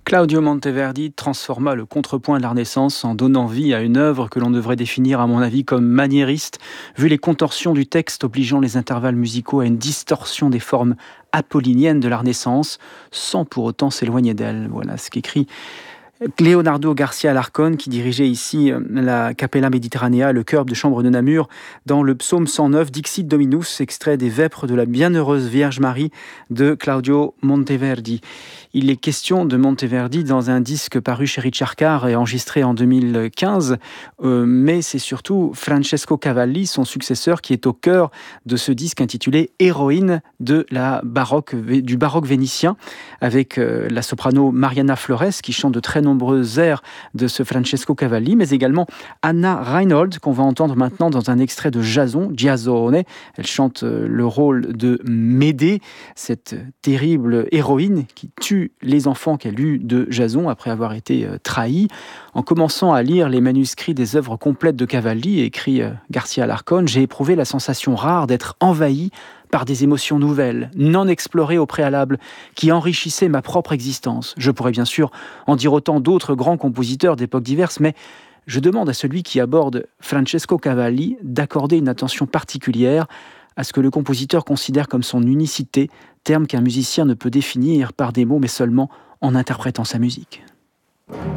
Claudio Monteverdi transforma le contrepoint de la Renaissance en donnant vie à une œuvre que l'on devrait définir, à mon avis, comme maniériste, vu les contorsions du texte obligeant les intervalles musicaux à une distorsion des formes apolliniennes de la Renaissance, sans pour autant s'éloigner d'elle. Voilà ce qu'écrit Leonardo Garcia Alarcón, qui dirigeait ici la Capella Mediterranea, le chœur de chambre de Namur, dans le psaume 109, Dixit Dominus, extrait des Vêpres de la Bienheureuse Vierge Marie de Claudio Monteverdi. Il est question de Monteverdi dans un disque paru chez Richard Carr et enregistré en 2015, mais c'est surtout Francesco Cavalli, son successeur, qui est au cœur de ce disque intitulé Héroïne du baroque vénitien, avec la soprano Mariana Flores, qui chante de très nombreux airs de ce Francesco Cavalli, mais également Anna Reinhold, qu'on va entendre maintenant dans un extrait de Jason, Giasone. Elle chante le rôle de Médée, cette terrible héroïne qui tue les enfants qu'elle eut de Jason après avoir été trahie. En commençant à lire les manuscrits des œuvres complètes de Cavalli, écrit Garcia Alarcón, j'ai éprouvé la sensation rare d'être envahi par des émotions nouvelles, non explorées au préalable, qui enrichissaient ma propre existence. Je pourrais bien sûr en dire autant d'autres grands compositeurs d'époques diverses, mais je demande à celui qui aborde Francesco Cavalli d'accorder une attention particulière à ce que le compositeur considère comme son unicité, terme qu'un musicien ne peut définir par des mots, mais seulement en interprétant sa musique.